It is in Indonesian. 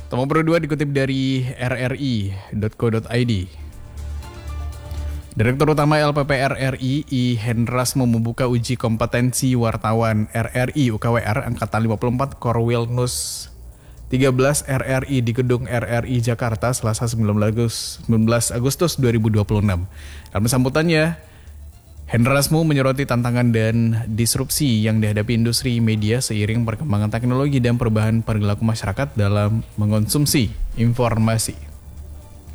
Nomor kedua dikutip dari rri.co.id. Direktur Utama LPPR RI, I. Hendrasmo membuka uji kompetensi wartawan RRI UKWR Angkatan 54 Korwil Nus 13 RRI di Gedung RRI Jakarta Selasa 19 Agustus 2026. Dalam sambutannya, Hendrasmo menyoroti tantangan dan disrupsi yang dihadapi industri media seiring perkembangan teknologi dan perubahan perilaku masyarakat dalam mengonsumsi informasi.